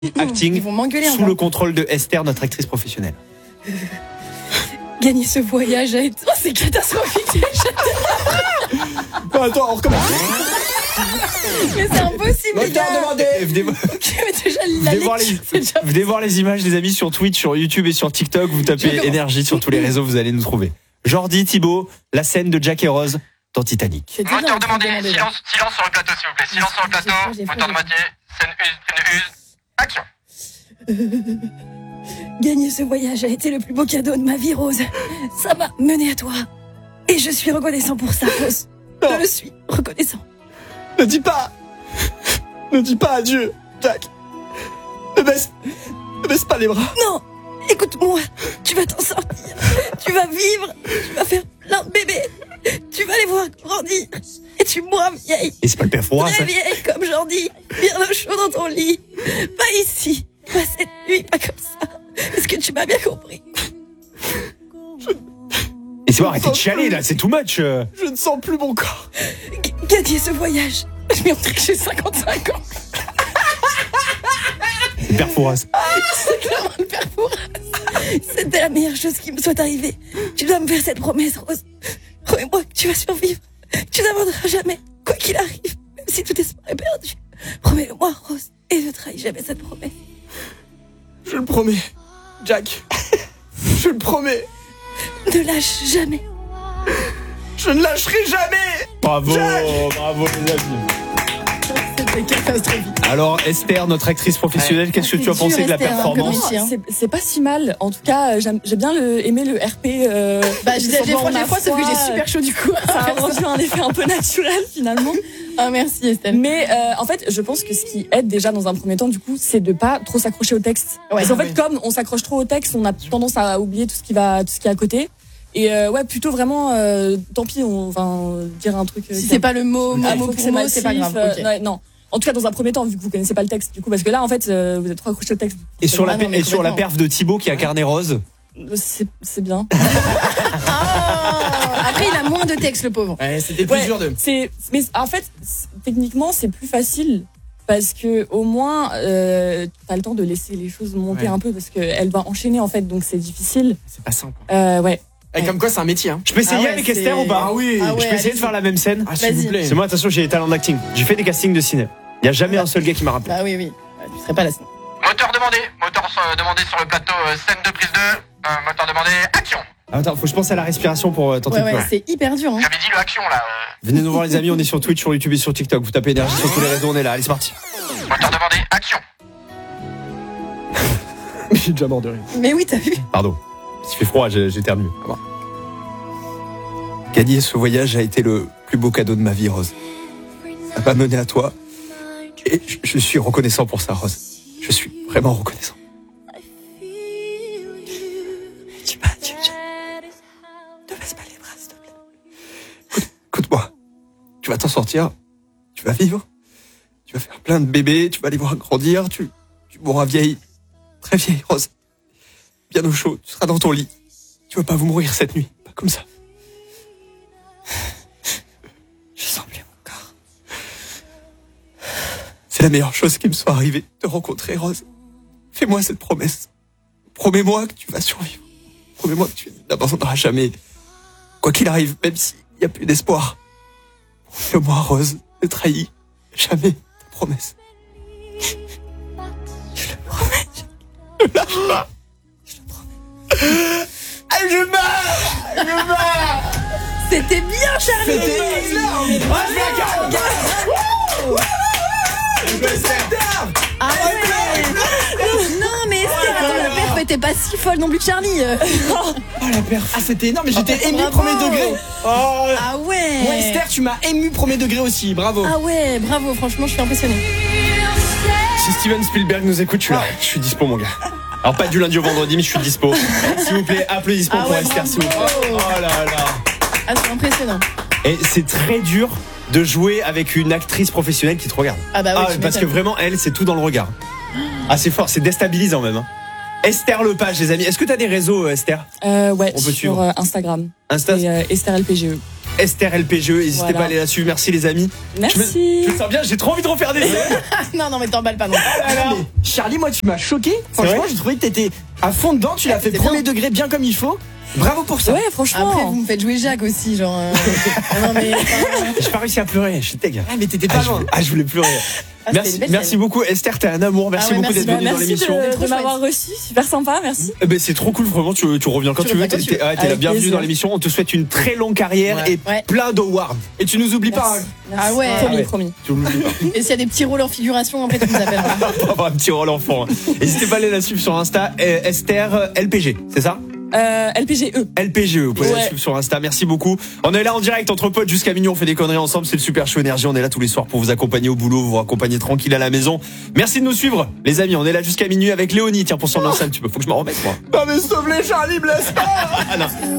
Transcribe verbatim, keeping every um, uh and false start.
Acting Ils vont m'engueuler sous encore. le contrôle de Esther, notre actrice professionnelle. Gagner ce voyage a été... Oh, c'est catastrophique. Bon, attends, on recommence. Mais c'est impossible, les Moteur gars. demandé. Venez, Ok, mais déjà, la venez voir les, lecture, c'est déjà... venez voir les images, les amis, sur Twitch, sur YouTube et sur TikTok. Vous tapez Je énergie sur tous les réseaux, vous allez nous trouver. Jordi, Thibaut, la scène de Jack et Rose dans Titanic. C'est déjà Moteur en train de demandé, demander, là. silence, silence sur le plateau s'il vous plaît, silence sur le plateau, J'ai pas, j'ai moteur de pas. moitié, scène use, scène use, action. Gagner ce voyage a été le plus beau cadeau de ma vie, Rose. Ça m'a mené à toi. Et je suis reconnaissant pour ça, Rose. Non. Je le suis reconnaissant. Ne dis pas. Ne dis pas adieu, Jack. Ne baisse, ne baisse pas les bras. Non, écoute-moi. Tu vas t'en sortir. Tu vas vivre. Tu vas faire plein de bébés. Tu vas les voir grandir. Et tu mourras vieille. Et c'est pas le père Fouras, Très ça. vieille, comme Jordi. Bien au chaud dans ton lit. Pas ici. Pas cette nuit. Pas comme ça. Est-ce que tu m'as bien compris? Et c'est bon, arrêtez de chialer là, c'est too much. euh. Je ne sens plus mon corps. G- Gagner ce voyage. Je m'y entrais que j'ai cinquante-cinq ans. Le père Fouras. C'est clairement le père Fouras. C'était la meilleure chose qui me soit arrivée. Tu dois me faire cette promesse, Rose. Promets-moi que tu vas survivre. Que tu n'abandonneras jamais, quoi qu'il arrive, même si tout espoir est perdu. Promets-le-moi, Rose, et ne trahis jamais cette promesse. Je le promets, Jack. Je le promets. Ne lâche jamais. Je ne lâcherai jamais. Bravo, Jack. bravo les amis. C'était catastrophique. Alors Esther, notre actrice professionnelle, qu'est-ce que tu as C'est pensé dur, de la Esther, hein, performance comme métier, hein. C'est, c'est pas si mal. En tout cas, j'aime, j'ai bien le, aimé le R P. Euh, Bah, j'ai j'ai froid, j'ai froid, sauf que j'ai super chaud du coup. Ça a rendu un effet un peu naturel finalement. Ah, merci, Estelle. Mais euh, en fait, je pense que ce qui aide déjà dans un premier temps, du coup, c'est de pas trop s'accrocher au texte. Ouais, Parce qu'en ouais. fait, comme on s'accroche trop au texte, on a tendance à oublier tout ce qui va, tout ce qui est à côté. Et euh, ouais, plutôt vraiment, euh, tant pis, on va euh, dire un truc. euh, Si qui c'est a- pas le mot, Ah, mot faut pour que c'est mot, massif, c'est pas grave. euh, ok. ouais, non. En tout cas, dans un premier temps, vu que vous connaissez pas le texte, du coup, parce que là, en fait, euh, vous êtes trop accroché au texte. Et sur la, Ah non, mais et sur la complètement. perf de Thibaut qui a incarné Rose. C'est, c'est bien. Ah, après, il a moins de texte, le pauvre. Ouais, c'était plus Ouais, dur de. C'est, mais en fait, c'est- techniquement, c'est plus facile parce que au moins, euh, t'as le temps de laisser les choses monter Ouais. un peu parce que elle va enchaîner en fait, donc c'est difficile. C'est pas simple. Euh, ouais. Et comme quoi, c'est un métier. Hein. Je peux essayer Ah ouais, avec c'est- Esther ou pas? Ah oui. Ah ouais, Je peux essayer de allez-y. faire la même scène. Ah, s'il vous Vas-y. plaît. C'est moi, attention, j'ai des talents d'acting. J'ai fait des castings de ciné. Il n'y a jamais un seul gars qui m'a rappelé. Bah oui, oui. Ouais, Tu serais pas là sinon. Moteur demandé, moteur euh, demandé sur le plateau, euh, scène de prise deux, euh, moteur demandé, action. Attends, faut que je pense à la respiration pour euh, tenter Ouais, de ouais, pleurer. c'est hyper dur. Hein. J'avais dit le action là. euh. Venez nous voir les amis, on est sur Twitch, sur YouTube et sur TikTok. Vous tapez énergie sur tous les réseaux, on est là. Allez, c'est parti. Moteur demandé, action. J'ai déjà mort de rire. Mais oui, t'as vu. Pardon. Il fait froid, j'ai j'ai éternué. Gagner ce voyage a été le plus beau cadeau de ma vie, Rose. Ça m'a mené à toi. Et je, je suis reconnaissant pour ça, Rose. Je suis vraiment reconnaissant. Tu m'as, tu, tu... Ne baisse pas les bras, s'il te plaît. Écoute-moi. Tu vas t'en sortir. Tu vas vivre. Tu vas faire plein de bébés. Tu vas les voir grandir. Tu, tu mourras vieille. Très vieille, Rose. Bien au chaud. Tu seras dans ton lit. Tu vas pas vous mourir cette nuit. Pas comme ça. Je sens plus mon corps. C'est la meilleure chose qui me soit arrivée de te rencontrer, Rose. Fais-moi cette promesse. Promets-moi que tu vas survivre. Promets-moi que tu n'abandonneras jamais. Quoi qu'il arrive, même s'il n'y a plus d'espoir. Promets-moi, Rose, ne trahis jamais ta promesse. Je le promets. Ne lâche pas. Je le promets. Ah, je meurs. Je meurs. C'était bien, Charlie. C'était énorme. Ah ouais. Non, mais Esther, attends, la perf était pas si folle non plus que Charlie. Oh la perf. Ah, c'était énorme. Mais j'étais ému Bravo. premier degré. Oh. Ah ouais. Ouais, Esther, tu m'as ému premier degré aussi. Bravo. Ah ouais, bravo, franchement, je suis impressionnée. Si Steven Spielberg nous écoute, je suis là. Je suis dispo, mon gars. Alors, pas du lundi au vendredi, mais je suis dispo. S'il vous plaît, applaudissements Ah pour ouais, Esther, s'il vous plaît. bravo. Oh là là. Ah, c'est impressionnant. Et c'est très dur de jouer avec une actrice professionnelle qui te regarde. Ah bah oui, Ah, tu parce que m'étonnes. vraiment, elle, c'est tout dans le regard. Ah, c'est fort, c'est déstabilisant même. hein. Esther Lepage, les amis. Est-ce que tu as des réseaux, euh, Esther? Euh, ouais, On peut sur suivre. euh, Instagram. Insta Et euh, Esther L P G E. Esther L P G E. N'hésitez Voilà. pas à aller la suivre. Merci les amis. Merci. Je me, je me sens bien. J'ai trop envie de refaire des scènes. Non, non, mais t'emballes pas non. Alors, Mais Charlie, moi, tu m'as choqué. Franchement, vrai j'ai trouvé que t'étais à fond dedans. Tu l'as fait c'est premier bien. degré bien comme il faut. Bravo pour ça. Ouais, franchement. Après, vous me faites jouer Jacques aussi, genre. euh, non, mais. enfin, j'ai pas réussi à pleurer. Je suis teg. Ah, mais t'étais Ah, pas je, loin. voulais- ah, je voulais pleurer. ah, c'était Merci, une belle merci scène. beaucoup Esther, t'es un amour. Merci Ah ouais, beaucoup merci. d'être venue dans Merci l'émission. de, Trop de m'avoir reçu. Super sympa, merci. Eh ben, c'est trop cool, vraiment. Tu, tu reviens quand Tu tu veux. reviens T'es quand tu t'es- veux. ah, t'es la Avec bienvenue plaisir. dans l'émission. On te souhaite une très longue carrière Ouais. et Ouais. plein d'awards. Et tu nous oublies pas. Merci. hein. Ah ouais. Promis, Ah ouais. promis. Tu nous oublies pas. Et s'il y a des petits rôles en figuration, après, tu nous appelles. Pour avoir un petit rôle enfant. N'hésitez pas à aller la suivre sur Insta. euh, Esther L P G, c'est ça? Euh, L P G E. L P G E, vous pouvez la Ouais. suivre sur Insta. Merci beaucoup. On est là en direct entre potes jusqu'à minuit. On fait des conneries ensemble. C'est le Super Show Énergie. On est là tous les soirs pour vous accompagner au boulot, vous accompagner tranquille à la maison. Merci de nous suivre, les amis. On est là jusqu'à minuit avec Léonie. Tiens, pour son enceinte, tu peux. Faut que je m'en remette, moi. Non, mais sauve les Charlie, blesse pas. Ah non.